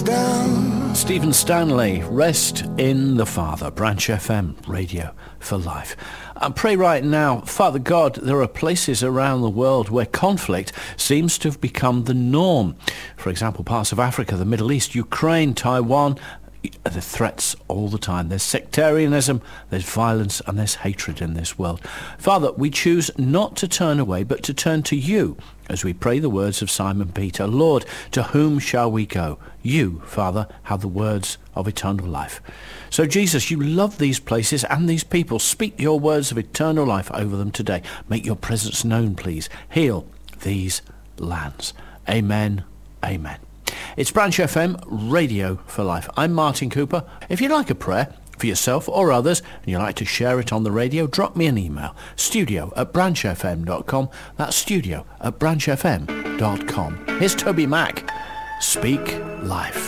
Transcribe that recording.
down. Stephen Stanley, Rest in the Father, Branch FM, Radio for Life. And pray right now, Father God, there are places around the world where conflict seems to have become the norm. For example, parts of Africa, the Middle East, Ukraine, Taiwan. The threats all the time. There's sectarianism, there's violence, and there's hatred in this world. Father, we choose not to turn away, but to turn to you as we pray the words of Simon Peter. Lord, to whom shall we go? You, Father, have the words of eternal life. So Jesus, you love these places and these people. Speak your words of eternal life over them today. Make your presence known, please. Heal these lands. Amen. Amen. It's Branch FM, Radio for Life. I'm Martin Cooper. If you'd like a prayer for yourself or others and you'd like to share it on the radio, drop me an email. studio@branchfm.com. That's studio@branchfm.com. Here's Toby Mac. Speak Life.